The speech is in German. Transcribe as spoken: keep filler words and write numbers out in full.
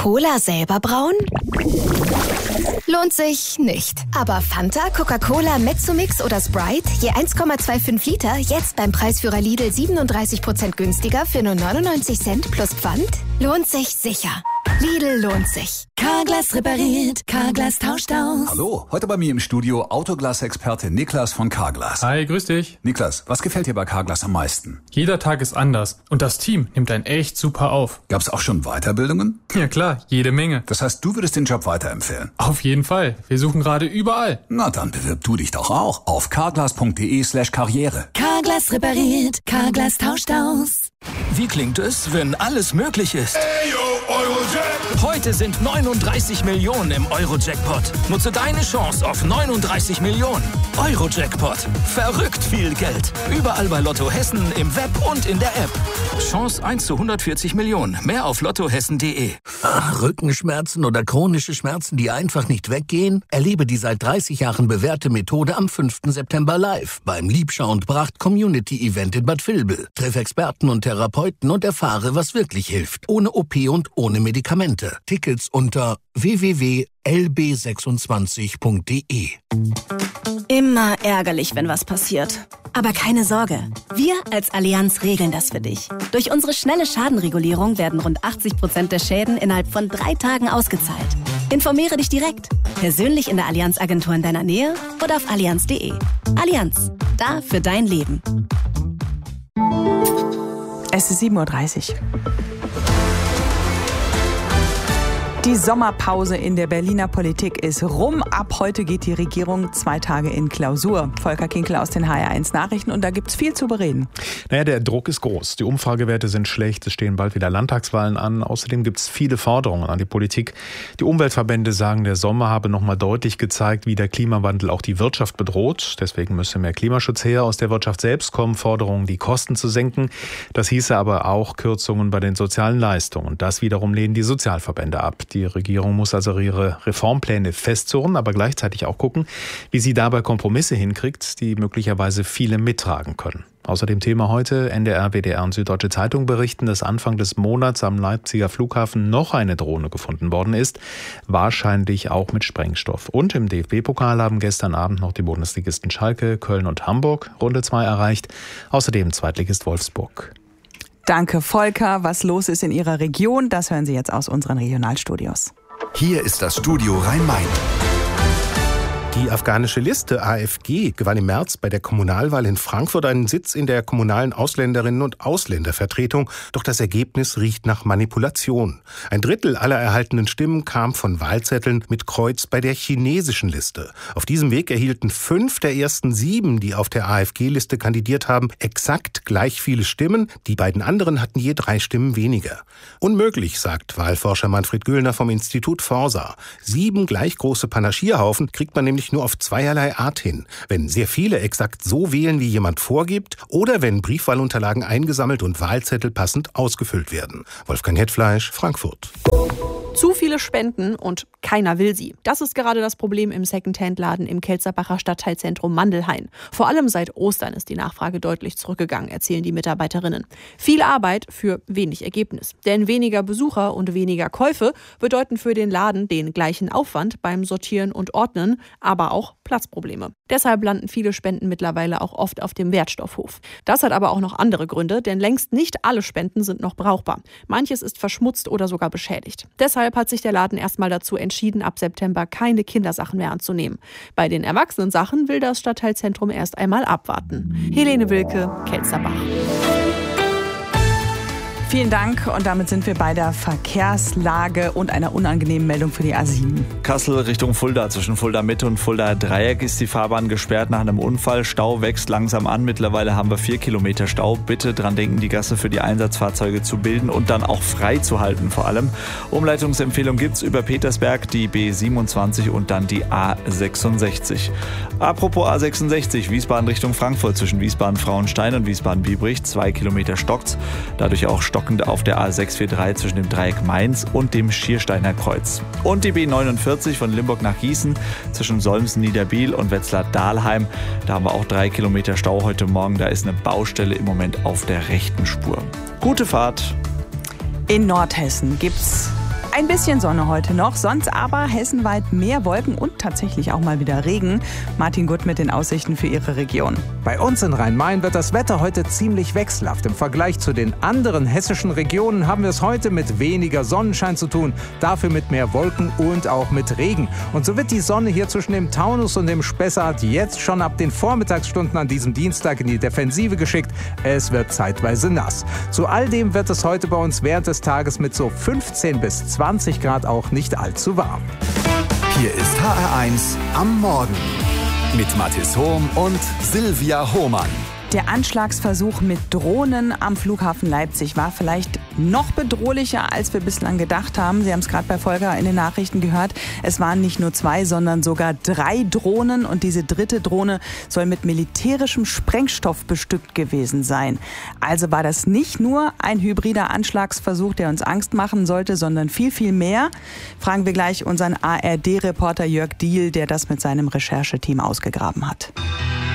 Cola selber brauen? Lohnt sich nicht. Aber Fanta, Coca-Cola, Mezzomix oder Sprite, je eins Komma fünfundzwanzig Liter, jetzt beim Preisführer Lidl siebenunddreißig Prozent günstiger für nur neunundneunzig Cent plus Pfand? Lohnt sich sicher. Lidl lohnt sich. Carglass repariert, Carglass tauscht aus. Hallo, heute bei mir im Studio Autoglas-Experte Niklas von Carglass. Hi, grüß dich. Niklas, was gefällt dir bei Carglass am meisten? Jeder Tag ist anders und das Team nimmt einen echt super auf. Gab's auch schon Weiterbildungen? Ja klar, jede Menge. Das heißt, du würdest den Job weiterempfehlen? Auf jeden Fall. Wir suchen gerade überall. Na dann bewirb du dich doch auch auf carglass.de slash karriere. Carglass repariert, Carglass tauscht aus. Wie klingt es, wenn alles möglich ist? Hey, yo, Eurojackpot. Heute sind neununddreißig Millionen im Eurojackpot. Nutze deine Chance auf neununddreißig Millionen. Eurojackpot. Verrückt viel Geld. Überall bei Lotto Hessen, im Web und in der App. Chance eins zu hundertvierzig Millionen. Mehr auf lottohessen punkt de. Ach, Rückenschmerzen oder chronische Schmerzen, die einfach nicht weggehen? Erlebe die seit dreißig Jahren bewährte Methode am fünften September live beim Liebschau und Bracht Community Event in Bad Vilbel. Treff Experten und Therapeuten und erfahre, was wirklich hilft. Ohne O P und ohne Medikamente. Tickets unter w w w punkt l b sechsundzwanzig punkt de. Immer ärgerlich, wenn was passiert. Aber keine Sorge, wir als Allianz regeln das für dich. Durch unsere schnelle Schadenregulierung werden rund achtzig Prozent der Schäden innerhalb von drei Tagen ausgezahlt. Informiere dich direkt, persönlich in der Allianz-Agentur in deiner Nähe oder auf allianz punkt de. Allianz, da für dein Leben. Es ist sieben Uhr dreißig. Die Sommerpause in der Berliner Politik ist rum. Ab heute geht die Regierung zwei Tage in Klausur. Volker Kinkel aus den H R eins Nachrichten und da gibt's viel zu bereden. Naja, der Druck ist groß. Die Umfragewerte sind schlecht. Es stehen bald wieder Landtagswahlen an. Außerdem gibt's viele Forderungen an die Politik. Die Umweltverbände sagen, der Sommer habe nochmal deutlich gezeigt, wie der Klimawandel auch die Wirtschaft bedroht. Deswegen müsse mehr Klimaschutz her. Aus der Wirtschaft selbst kommen Forderungen, die Kosten zu senken. Das hieße aber auch Kürzungen bei den sozialen Leistungen. Und das wiederum lehnen die Sozialverbände ab. Die Regierung muss also ihre Reformpläne festzurren, aber gleichzeitig auch gucken, wie sie dabei Kompromisse hinkriegt, die möglicherweise viele mittragen können. Außerdem Thema heute, N D R, W D R und Süddeutsche Zeitung berichten, dass Anfang des Monats am Leipziger Flughafen noch eine Drohne gefunden worden ist, wahrscheinlich auch mit Sprengstoff. Und im D F B-Pokal haben gestern Abend noch die Bundesligisten Schalke, Köln und Hamburg Runde zwei erreicht, außerdem Zweitligist Wolfsburg. Danke, Volker. Was los ist in Ihrer Region, das hören Sie jetzt aus unseren Regionalstudios. Hier ist das Studio Rhein-Main. Die afghanische Liste A F G gewann im März bei der Kommunalwahl in Frankfurt einen Sitz in der kommunalen Ausländerinnen- und Ausländervertretung. Doch das Ergebnis riecht nach Manipulation. Ein Drittel aller erhaltenen Stimmen kam von Wahlzetteln mit Kreuz bei der chinesischen Liste. Auf diesem Weg erhielten fünf der ersten sieben, die auf der A F G-Liste kandidiert haben, exakt gleich viele Stimmen. Die beiden anderen hatten je drei Stimmen weniger. Unmöglich, sagt Wahlforscher Manfred Güllner vom Institut Forsa. Sieben gleich große Panaschierhaufen kriegt man nämlich nur auf zweierlei Art hin. Wenn sehr viele exakt so wählen, wie jemand vorgibt, oder wenn Briefwahlunterlagen eingesammelt und Wahlzettel passend ausgefüllt werden. Wolfgang Hetfleisch, Frankfurt. Zu viele Spenden und keiner will sie. Das ist gerade das Problem im Secondhand-Laden im Kelzerbacher Stadtteilzentrum Mandelhain. Vor allem seit Ostern ist die Nachfrage deutlich zurückgegangen, erzählen die Mitarbeiterinnen. Viel Arbeit für wenig Ergebnis. Denn weniger Besucher und weniger Käufe bedeuten für den Laden den gleichen Aufwand beim Sortieren und Ordnen, aber auch Platzprobleme. Deshalb landen viele Spenden mittlerweile auch oft auf dem Wertstoffhof. Das hat aber auch noch andere Gründe, denn längst nicht alle Spenden sind noch brauchbar. Manches ist verschmutzt oder sogar beschädigt. Deshalb hat sich der Laden erstmal dazu entschieden, ab September keine Kindersachen mehr anzunehmen. Bei den Erwachsenensachen will das Stadtteilzentrum erst einmal abwarten. Helene Wilke, Kelzerbach. Vielen Dank und damit sind wir bei der Verkehrslage und einer unangenehmen Meldung für die A sieben. Kassel Richtung Fulda. Zwischen Fulda Mitte und Fulda Dreieck ist die Fahrbahn gesperrt nach einem Unfall. Stau wächst langsam an. Mittlerweile haben wir vier Kilometer Stau. Bitte dran denken, die Gasse für die Einsatzfahrzeuge zu bilden und dann auch frei zu halten vor allem. Umleitungsempfehlung gibt's über Petersberg, die B siebenundzwanzig und dann die A sechsundsechzig. Apropos A sechsundsechzig, Wiesbaden Richtung Frankfurt. Zwischen Wiesbaden-Frauenstein und Wiesbaden-Biebrich. Zwei Kilometer stockt's. Dadurch auch stockend auf der A sechshundertdreiundvierzig zwischen dem Dreieck Mainz und dem Schiersteiner Kreuz. Und die B neunundvierzig von Limburg nach Gießen zwischen Solmsen-Niederbiel und Wetzlar-Dahlheim. Da haben wir auch drei Kilometer Stau heute Morgen. Da ist eine Baustelle im Moment auf der rechten Spur. Gute Fahrt. In Nordhessen gibt's Ein bisschen Sonne heute noch, sonst aber hessenweit mehr Wolken und tatsächlich auch mal wieder Regen. Martin Gutt mit den Aussichten für Ihre Region. Bei uns in Rhein-Main wird das Wetter heute ziemlich wechselhaft. Im Vergleich zu den anderen hessischen Regionen haben wir es heute mit weniger Sonnenschein zu tun, dafür mit mehr Wolken und auch mit Regen. Und so wird die Sonne hier zwischen dem Taunus und dem Spessart jetzt schon ab den Vormittagsstunden an diesem Dienstag in die Defensive geschickt. Es wird zeitweise nass. Zu all dem wird es heute bei uns während des Tages mit so fünfzehn bis zwanzig Grad auch nicht allzu warm. Hier ist H R eins am Morgen mit Mathis Hohm und Silvia Hohmann. Der Anschlagsversuch mit Drohnen am Flughafen Leipzig war vielleicht noch bedrohlicher, als wir bislang gedacht haben. Sie haben es gerade bei Volker in den Nachrichten gehört. Es waren nicht nur zwei, sondern sogar drei Drohnen. Und diese dritte Drohne soll mit militärischem Sprengstoff bestückt gewesen sein. Also war das nicht nur ein hybrider Anschlagsversuch, der uns Angst machen sollte, sondern viel, viel mehr. Fragen wir gleich unseren A R D-Reporter Jörg Diehl, der das mit seinem Rechercheteam ausgegraben hat.